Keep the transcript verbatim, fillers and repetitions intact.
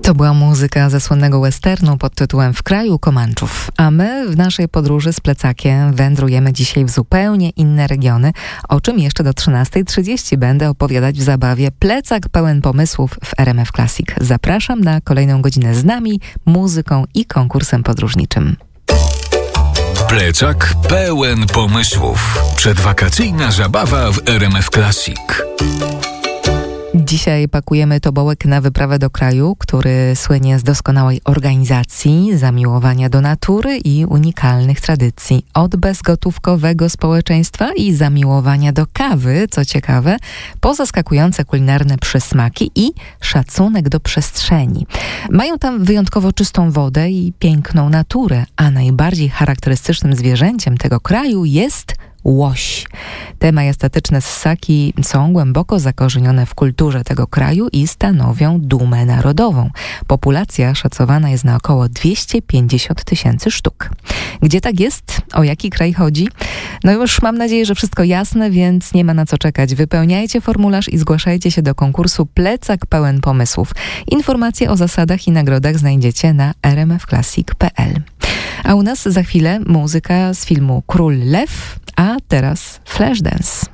To była muzyka ze słynnego westernu pod tytułem W kraju Komanczów. A my w naszej podróży z plecakiem wędrujemy dzisiaj w zupełnie inne regiony, o czym jeszcze do trzynastej trzydzieści będę opowiadać w zabawie Plecak pełen pomysłów w R M F Classic. Zapraszam na kolejną godzinę z nami, muzyką i konkursem podróżniczym. Plecak pełen pomysłów. Przedwakacyjna zabawa w R M F Classic. Dzisiaj pakujemy tobołek na wyprawę do kraju, który słynie z doskonałej organizacji, zamiłowania do natury i unikalnych tradycji. Od bezgotówkowego społeczeństwa i zamiłowania do kawy, co ciekawe, po zaskakujące kulinarne przysmaki i szacunek do przestrzeni. Mają tam wyjątkowo czystą wodę i piękną naturę, a najbardziej charakterystycznym zwierzęciem tego kraju jest łoś. Te majestatyczne ssaki są głęboko zakorzenione w kulturze tego kraju i stanowią dumę narodową. Populacja szacowana jest na około dwieście pięćdziesiąt tysięcy sztuk. Gdzie tak jest? O jaki kraj chodzi? No już mam nadzieję, że wszystko jasne, więc nie ma na co czekać. Wypełniajcie formularz i zgłaszajcie się do konkursu Plecak pełen pomysłów. Informacje o zasadach i nagrodach znajdziecie na r m f classic kropka p l. A u nas za chwilę muzyka z filmu Król Lew, a teraz Flashdance.